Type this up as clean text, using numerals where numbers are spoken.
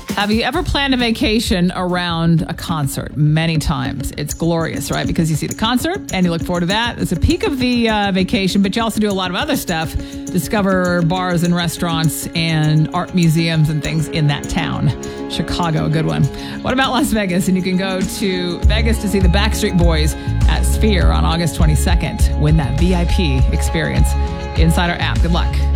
Have you ever planned a vacation around a concert? Many times. It's glorious, right? Because you see the concert and you look forward to that. It's a peak of the vacation, but you also do a lot of other stuff. Discover bars and restaurants and art museums and things in that town. Chicago, a good one. What about Las Vegas? And you can go to Vegas to see the Backstreet Boys at Sphere on August 22nd. Win that VIP experience inside our app. Good luck.